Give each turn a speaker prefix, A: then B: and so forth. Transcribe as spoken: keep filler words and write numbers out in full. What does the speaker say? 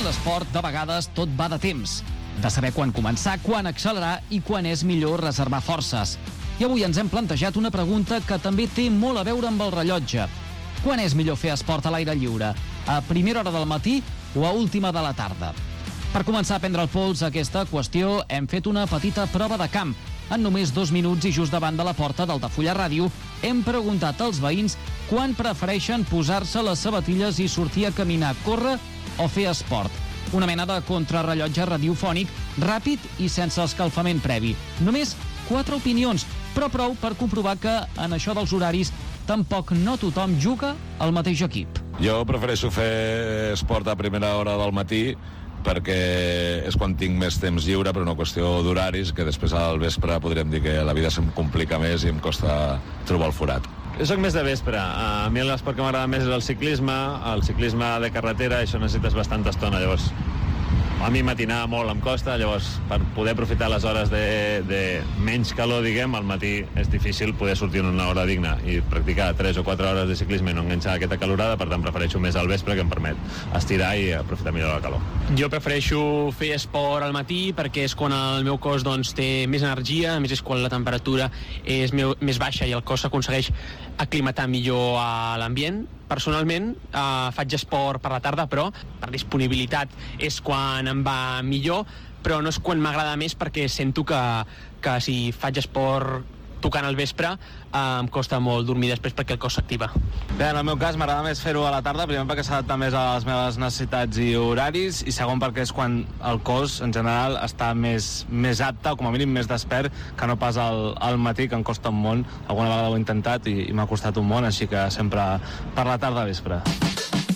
A: En l'esport, de vegades, tot va de temps. De saber quan començar, quan accelerar i quan és millor reservar forces. I avui ens hem plantejat una pregunta que també té molt a veure amb el rellotge. Quan és millor fer esport a l'aire lliure? A primera hora del matí o a última de la tarda? Per començar a prendre el pols a aquesta qüestió, hem fet una petita prova de camp. En només dos minuts i just davant de la porta d'Altafulla Ràdio, hem preguntat als veïns quan prefereixen posar-se les sabatilles i sortir a caminar, córrer o fer esport. Una mena de contrarrellotge radiofònic, ràpid i sense escalfament previ. Només quatre opinions, però prou per comprovar que en això dels horaris tampoc no tothom juga al mateix equip.
B: Jo prefereixo fer esport a primera hora del matí perquè és quan tinc més temps lliure, però una qüestió d'horaris, que després al vespre podríem dir que la vida se'm complica més i em costa trobar el forat.
C: Jo soc més de vespre. A mi l'esport que m'agrada més és el ciclisme, el ciclisme de carretera, això necessites bastanta estona, llavors a mi matinar molt em costa, llavors per poder aprofitar les hores de, de menys calor, diguem, al matí és difícil poder sortir en una hora digna i practicar tres o quatre hores de ciclisme i no enganxar aquesta calorada, per tant prefereixo més al vespre, que em permet estirar i aprofitar millor la calor.
D: Jo prefereixo fer esport al matí perquè és quan el meu cos doncs, té més energia, a més és quan la temperatura és meu, més baixa i el cos s'aconsegueix aclimatar millor a l'ambient. Personalment eh, faig esport per la tarda, però per disponibilitat és quan em va millor, però no és quan m'agrada més perquè sento que, que si faig esport tocant al vespre eh, em costa molt dormir després perquè el cos s'activa.
E: Bé, en el meu cas m'agrada més fer-ho a la tarda, primer perquè s'adapta més a les meves necessitats i horaris, i segon perquè és quan el cos en general està més, més apte, o com a mínim més despert, que no pas al, al matí, que em costa un món. Alguna vegada ho he intentat i, i m'ha costat un món, així que sempre per la tarda vespre.